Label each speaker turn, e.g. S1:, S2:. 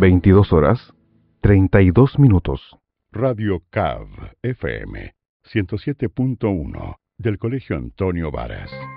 S1: 22 horas, 32 minutos.
S2: Radio CAV FM 107.1 del Colegio Antonio Varas.